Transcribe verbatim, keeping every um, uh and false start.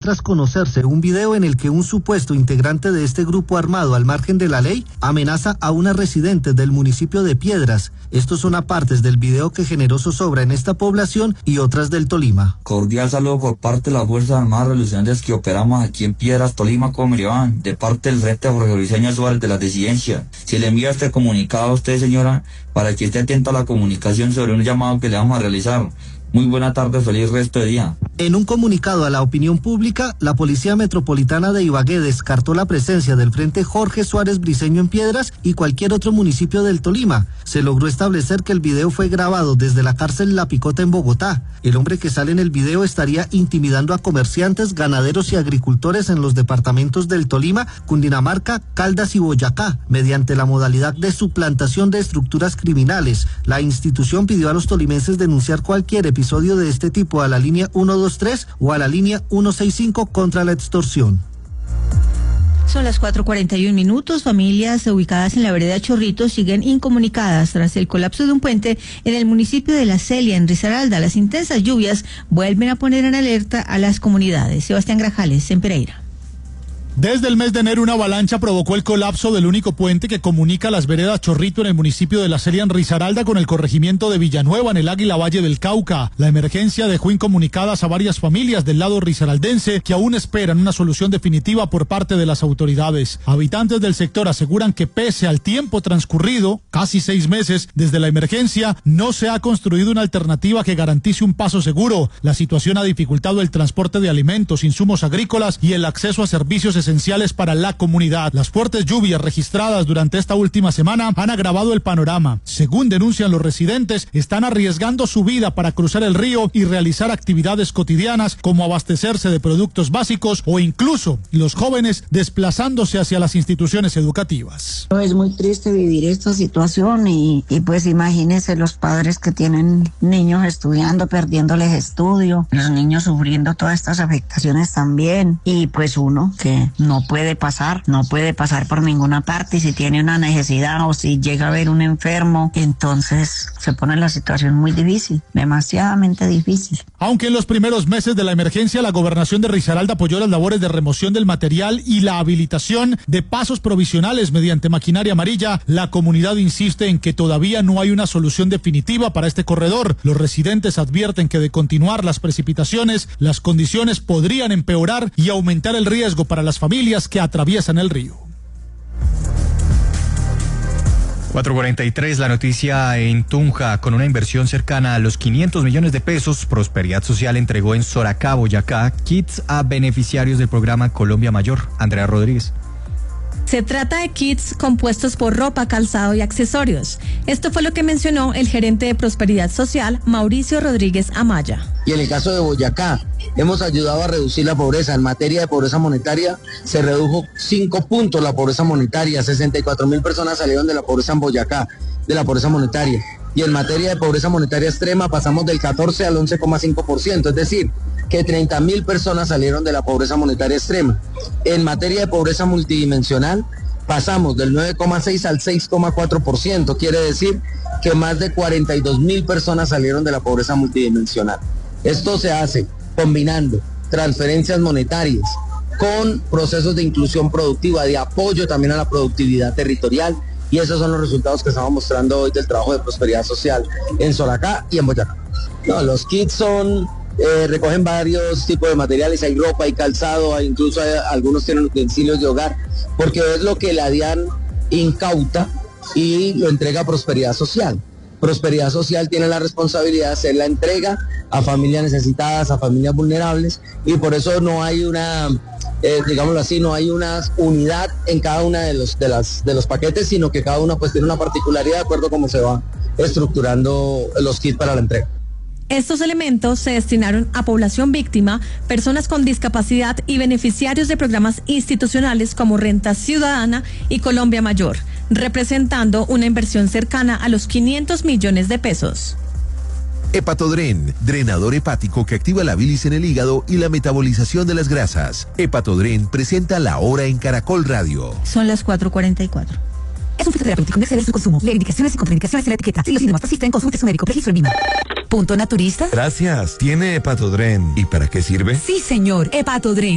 tras conocerse un video en el que un supuesto integrante de este grupo armado al margen de la ley amenaza a una residente del municipio de Piedras. Estos son apartes del video que generó zozobra en esta población y otras del Tolima. Cordial saludo por parte de las Fuerzas Armadas Revolucionarias que operamos aquí en Piedras, Tolima, ¿cómo me le van? De parte del Frente Jorge Briceño Suárez de la Disidencia. Si le envía este comunicado a usted, señora, para que esté atento a la comunicación sobre un llamado que le vamos a realizar. Muy buena tarde, feliz resto de día. En un comunicado a la opinión pública, la Policía Metropolitana de Ibagué descartó la presencia del Frente Jorge Suárez Briceño en Piedras y cualquier otro municipio del Tolima. Se logró establecer que el video fue grabado desde la cárcel La Picota en Bogotá. El hombre que sale en el video estaría intimidando a comerciantes, ganaderos y agricultores en los departamentos del Tolima, Cundinamarca, Caldas y Boyacá, mediante la modalidad de suplantación de estructuras criminales. La institución pidió a los tolimenses denunciar cualquier episodio de este tipo a la línea ciento veintitrés o a la línea ciento sesenta y cinco contra la extorsión. Son las cuatro cuarenta y un minutos. Familias ubicadas en la vereda Chorrito siguen incomunicadas tras el colapso de un puente en el municipio de La Celia, en Risaralda. Las intensas lluvias vuelven a poner en alerta a las comunidades. Sebastián Grajales, en Pereira. Desde el mes de enero, una avalancha provocó el colapso del único puente que comunica las veredas Chorrito en el municipio de La Celia, en Risaralda, con el corregimiento de Villanueva, en el Águila Valle del Cauca. La emergencia dejó incomunicadas a varias familias del lado risaraldense que aún esperan una solución definitiva por parte de las autoridades. Habitantes del sector aseguran que pese al tiempo transcurrido, casi seis meses desde la emergencia, no se ha construido una alternativa que garantice un paso seguro. La situación ha dificultado el transporte de alimentos, insumos agrícolas y el acceso a servicios esenciales esenciales para la comunidad. Las fuertes lluvias registradas durante esta última semana han agravado el panorama. Según denuncian los residentes, están arriesgando su vida para cruzar el río y realizar actividades cotidianas como abastecerse de productos básicos o incluso los jóvenes desplazándose hacia las instituciones educativas. Es muy triste vivir esta situación y, y pues imagínense los padres que tienen niños estudiando, perdiéndoles estudio, los niños sufriendo todas estas afectaciones también y pues uno que no puede pasar, no puede pasar por ninguna parte y si tiene una necesidad o si llega a haber un enfermo, entonces se pone la situación muy difícil, demasiadamente difícil. Aunque en los primeros meses de la emergencia la gobernación de Risaralda apoyó las labores de remoción del material y la habilitación de pasos provisionales mediante maquinaria amarilla, la comunidad insiste en que todavía no hay una solución definitiva para este corredor. Los residentes advierten que de continuar las precipitaciones, las condiciones podrían empeorar y aumentar el riesgo para las familias que atraviesan el río. cuatro cuarenta y tres, la noticia en Tunja. Con una inversión cercana a los quinientos millones de pesos, Prosperidad Social entregó en Soracá, Boyacá, kits a beneficiarios del programa Colombia Mayor. Andrea Rodríguez. Se trata de kits compuestos por ropa, calzado y accesorios. Esto fue lo que mencionó el gerente de Prosperidad Social, Mauricio Rodríguez Amaya. Y en el caso de Boyacá, hemos ayudado a reducir la pobreza. En materia de pobreza monetaria, se redujo cinco puntos la pobreza monetaria. sesenta y cuatro mil personas salieron de la pobreza en Boyacá, de la pobreza monetaria. Y en materia de pobreza monetaria extrema, pasamos del catorce al once coma cinco por ciento, es decir, que treinta mil personas salieron de la pobreza monetaria extrema. En materia de pobreza multidimensional, pasamos del nueve coma seis al seis coma cuatro por ciento, quiere decir que más de cuarenta y dos mil personas salieron de la pobreza multidimensional. Esto se hace combinando transferencias monetarias con procesos de inclusión productiva, de apoyo también a la productividad territorial, y esos son los resultados que estamos mostrando hoy del trabajo de Prosperidad Social en Soracá y en Boyacá. No, los kits son... Eh, recogen varios tipos de materiales, hay ropa, hay calzado, hay incluso hay, algunos tienen utensilios de hogar, porque es lo que la DIAN incauta y lo entrega a Prosperidad Social. Prosperidad Social tiene la responsabilidad de hacer la entrega a familias necesitadas, a familias vulnerables, y por eso no hay una, eh, digámoslo así, no hay una unidad en cada una de los, de, las, de los paquetes, sino que cada una pues tiene una particularidad de acuerdo a cómo se va estructurando los kits para la entrega. Estos elementos se destinaron a población víctima, personas con discapacidad y beneficiarios de programas institucionales como Renta Ciudadana y Colombia Mayor, representando una inversión cercana a los quinientos millones de pesos. Hepatodren, drenador hepático que activa la bilis en el hígado y la metabolización de las grasas. Hepatodren presenta La Hora en Caracol Radio. Son las cuatro cuarenta y cuatro. Es un fitoterapéutico, no exceder su consumo. Lee indicaciones y contraindicaciones en la etiqueta. Si los síntomas persisten, consulte a su médico. Registro en Lima. Punto naturista. Gracias. Tiene Hepatodren. ¿Y para qué sirve? Sí, señor. Hepatodren.